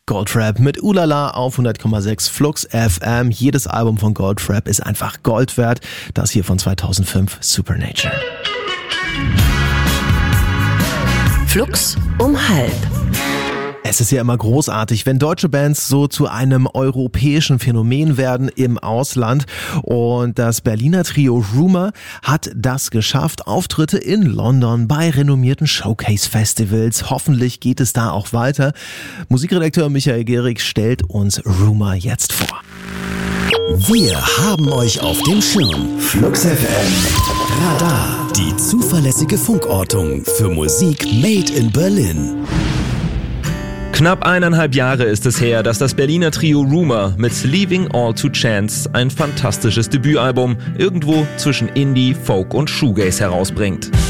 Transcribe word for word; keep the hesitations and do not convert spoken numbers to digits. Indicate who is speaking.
Speaker 1: Goldfrapp mit Ulala auf hundert Komma sechs Flux F M. Jedes Album von Goldfrapp ist einfach Gold wert. Das hier von zweitausendfünf, Supernature.
Speaker 2: Flux um halb.
Speaker 1: Es ist ja immer großartig, wenn deutsche Bands so zu einem europäischen Phänomen werden im Ausland. Und das Berliner Trio Rumour hat das geschafft. Auftritte in London bei renommierten Showcase-Festivals. Hoffentlich geht es da auch weiter. Musikredakteur Michael Gehrig stellt uns Rumour jetzt vor.
Speaker 3: Wir haben euch auf dem Schirm. Flux F M. Radar. Die zuverlässige Funkortung für Musik made in Berlin.
Speaker 4: Knapp eineinhalb Jahre ist es her, dass das Berliner Trio Rumour mit Leaving All to Chance ein fantastisches Debütalbum irgendwo zwischen Indie, Folk und Shoegaze herausbringt.